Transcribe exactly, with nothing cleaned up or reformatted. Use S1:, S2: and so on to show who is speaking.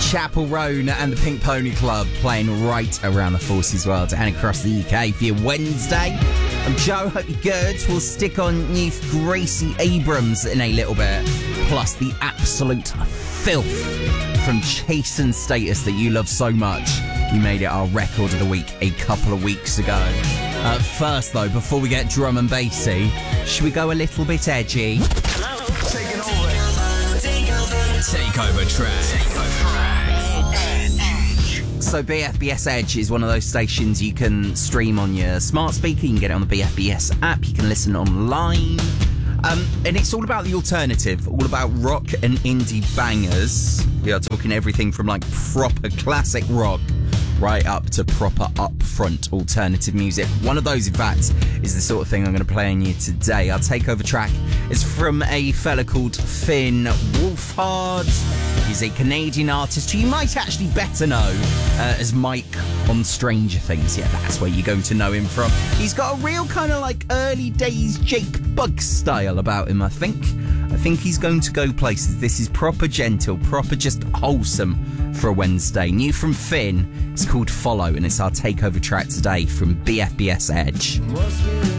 S1: Chapel Roan and the Pink Pony Club playing right around the Forces World and across the U K for your Wednesday. I'm Joe, hope you're good. We'll stick on new Gracie Abrams in a little bit, plus the absolute filth from Chase and Status that you love so much. You made it our record of the week a couple of weeks ago. Uh, first, though, before we get drum and bassy, should we go a little bit edgy?
S2: Hello. Taking over. Take over. Take over track. Take over track.
S1: So B F B S Edge is one of those stations you can stream on your smart speaker. You can get it on the B F B S app. You can listen online. Um, and it's all about the alternative, all about rock and indie bangers. We are talking everything from like proper classic rock right up to proper upfront alternative music. One of those, in fact, is the sort of thing I'm going to play on you today. Our takeover track is from a fella called Finn Wolfhard. He's a Canadian artist who you might actually better know uh, as Mike on Stranger Things. Yeah, that's where you're going to know him from. He's got a real kind of like early days Jake Buggs style about him, I think. I think he's going to go places. This is proper gentle, proper just wholesome for a Wednesday. New from Finn. It's called Follow, and it's our takeover track today from B F B S Edge.